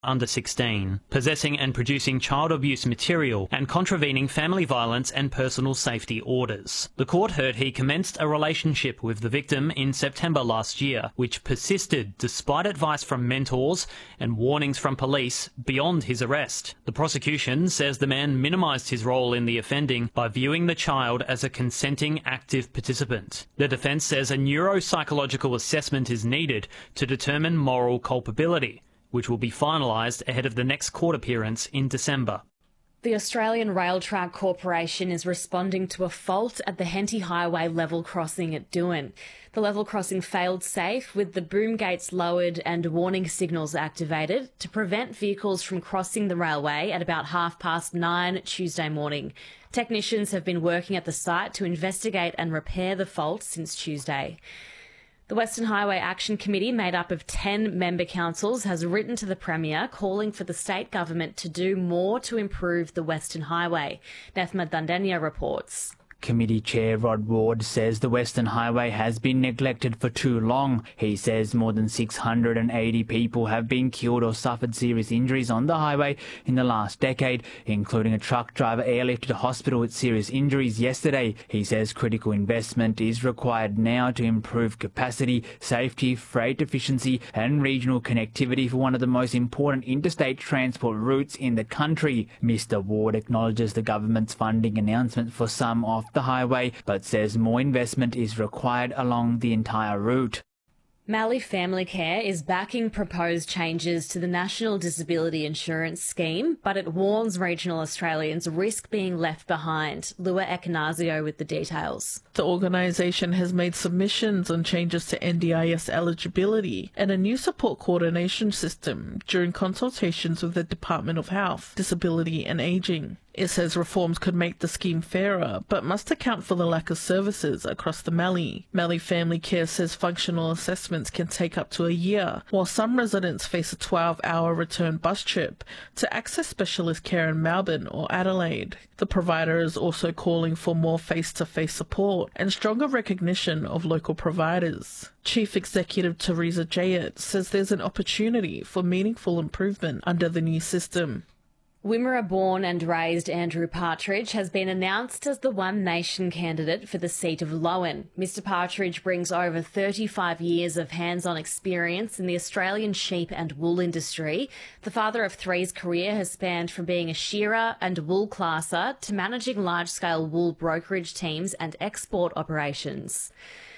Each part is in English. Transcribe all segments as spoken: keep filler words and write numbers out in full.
under sixteen, possessing and producing child abuse material and contravening family violence and personal safety orders. The court heard he commenced a relationship with the victim in September last year, which persisted despite advice from mentors and warnings from police beyond his arrest. The prosecution says the man minimised his role in the offending by viewing the child as a consenting active participant. The defence says a neuropsychological assessment is needed to determine moral culpability, which will be finalised ahead of the next court appearance in December. The Australian Rail Track Corporation is responding to a fault at the Henty Highway level crossing at Doon. The level crossing failed safe with the boom gates lowered and warning signals activated to prevent vehicles from crossing the railway at about half past nine Tuesday morning. Technicians have been working at the site to investigate and repair the fault since Tuesday. The Western Highway Action Committee, made up of ten member councils, has written to the Premier calling for the state government to do more to improve the Western Highway. Nethma Dandenya reports. Committee Chair Rod Ward says the Western Highway has been neglected for too long. He says more than six hundred eighty people have been killed or suffered serious injuries on the highway in the last decade, including a truck driver airlifted to hospital with serious injuries yesterday. He says critical investment is required now to improve capacity, safety, freight efficiency and regional connectivity for one of the most important interstate transport routes in the country. Mister Ward acknowledges the government's funding announcement for some of the highway, but says more investment is required along the entire route. Mallee Family Care is backing proposed changes to the National Disability Insurance Scheme, but it warns regional Australians risk being left behind. Lua Ekanazio with the details. The organisation has made submissions on changes to N D I S eligibility and a new support coordination system during consultations with the Department of Health, Disability and Ageing. It says reforms could make the scheme fairer, but must account for the lack of services across the Mallee. Mallee Family Care says functional assessments can take up to a year, while some residents face a twelve-hour return bus trip to access specialist care in Melbourne or Adelaide. The provider is also calling for more face-to-face support and stronger recognition of local providers. Chief Executive Teresa Jayet says there's an opportunity for meaningful improvement under the new system. Wimmera-born and raised Andrew Partridge has been announced as the One Nation candidate for the seat of Lowan. Mister Partridge brings over thirty-five years of hands-on experience in the Australian sheep and wool industry. The father of three's career has spanned from being a shearer and wool classer to managing large-scale wool brokerage teams and export operations.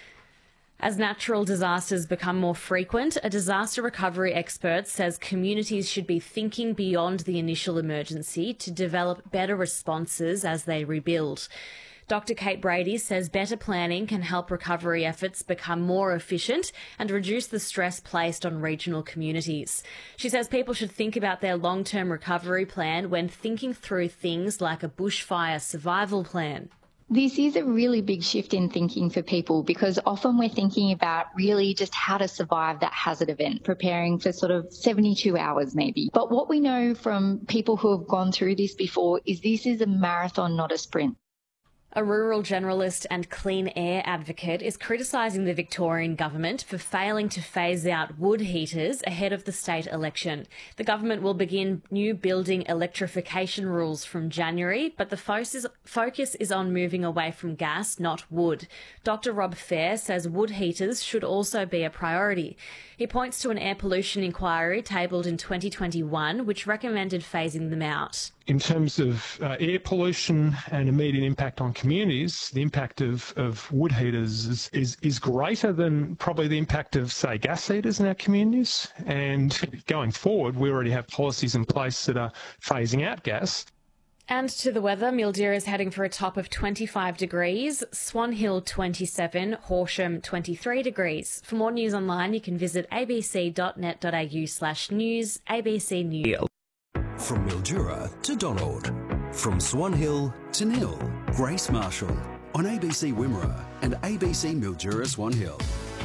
As natural disasters become more frequent, a disaster recovery expert says communities should be thinking beyond the initial emergency to develop better responses as they rebuild. Doctor Kate Brady says better planning can help recovery efforts become more efficient and reduce the stress placed on regional communities. She says people should think about their long-term recovery plan when thinking through things like a bushfire survival plan. This is a really big shift in thinking for people because often we're thinking about really just how to survive that hazard event, preparing for sort of seventy-two hours maybe. But what we know from people who have gone through this before is this is a marathon, not a sprint. A rural generalist and clean air advocate is criticising the Victorian government for failing to phase out wood heaters ahead of the state election. The government will begin new building electrification rules from January, but the focus is on moving away from gas, not wood. Doctor Rob Fair says wood heaters should also be a priority. He points to an air pollution inquiry tabled in twenty twenty-one, which recommended phasing them out. In terms of uh, air pollution and immediate impact on communities, the impact of, of wood heaters is, is, is greater than probably the impact of, say, gas heaters in our communities. And going forward, we already have policies in place that are phasing out gas. And to the weather, Mildura is heading for a top of twenty-five degrees, Swan Hill twenty-seven, Horsham twenty-three degrees. For more news online, you can visit abc.net.au slash news, A B C News. From Mildura to Donald, from Swan Hill to Nil, Grace Marshall on A B C Wimmera and A B C Mildura Swan Hill.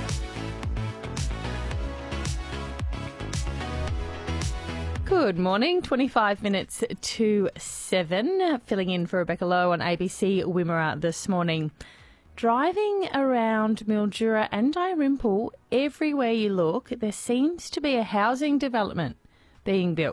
Good morning, twenty-five minutes to seven, filling in for Rebecca Lowe on A B C Wimmera this morning. Driving around Mildura and Dalrymple, everywhere you look, there seems to be a housing development being built.